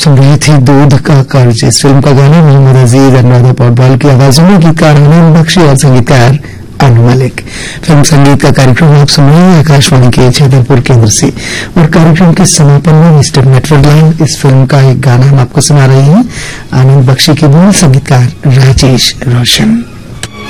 सुन रही थी दूध का कर्ज। इस फिल्म का गाना मोहम्मद अजीज, अनुराधा पौडवाल की आवाजों में, गीतकार आनंद बख्शी और संगीतकार अनु मलिक। फिल्म संगीत का कार्यक्रम आप सुन रहे हैं आकाशवाणी के छतरपुर केंद्र से। और कार्यक्रम के समापन में मिस्टर मेट्रोलैंड इस फिल्म का एक गाना हम आपको सुना रहे हैं। आनंद बख्शी की बोल, संगीतकार राजेश रोशन।